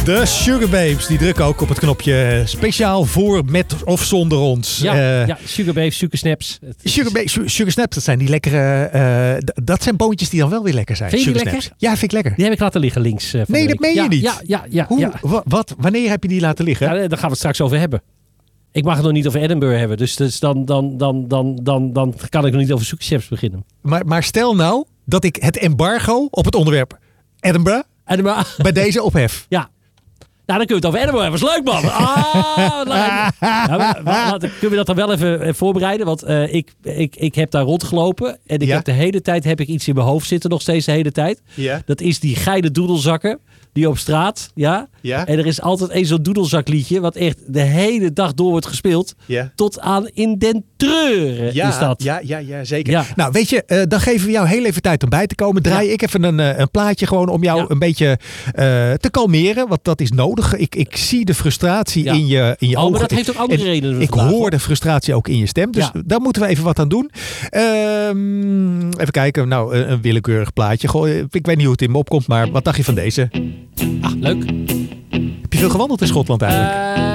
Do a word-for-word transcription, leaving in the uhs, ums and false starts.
De Sugar Babes, die drukken ook op het knopje speciaal voor, met of zonder ons. Ja, uh, ja Sugar Babes, Sugar Snaps. Sugar, Babes, Sugar Snaps, dat zijn die lekkere... Uh, d- dat zijn boontjes die dan wel weer lekker zijn. Vind je die Sugar lekker? Snaps. Ja, vind ik lekker. Die heb ik laten liggen links. Uh, van nee, de dat week. meen je ja, niet. Ja, ja, ja. Hoe, ja. wa- wat, wanneer heb je die laten liggen? Ja, daar gaan we het straks over hebben. Ik mag het nog niet over Edinburgh hebben. Dus, dus dan, dan, dan, dan, dan, dan kan ik nog niet over Sugar Snaps beginnen. Maar, maar stel nou dat ik het embargo op het onderwerp Edinburgh Edinburgh. bij deze ophef. Ja. Nou, dan kunnen we het over Edinburgh hebben. Dat is leuk, man. Ah, ja, maar, maar, kunnen we dat dan wel even voorbereiden? Want uh, ik, ik, ik heb daar rondgelopen. En ik Ja? heb de hele tijd heb ik iets in mijn hoofd zitten. Nog steeds de hele tijd. Ja. Dat is die geile doedelzakken. Die op straat. Ja? Ja. En er is altijd een zo'n doedelzakliedje. Wat echt de hele dag door wordt gespeeld. Ja. Tot aan in den treuren Ja, is dat. ja, ja, ja, zeker. Ja. Nou, weet je, uh, dan geven we jou heel even tijd om bij te komen. Draai Ja. ik even een, uh, een plaatje gewoon om jou Ja. een beetje uh, te kalmeren. Want dat is nodig. Ik, ik zie de frustratie Ja. in je, in je Oh, ogen. maar dat heeft ook andere En redenen. Ik vandaag, hoor hoor. de frustratie ook in je stem. Dus Ja. daar moeten we even wat aan doen. Um, even kijken. Nou, een, een willekeurig plaatje. Goh, ik weet niet hoe het in me opkomt. Maar wat dacht je van deze? Ah, leuk. Heb je veel gewandeld in Schotland eigenlijk? Uh,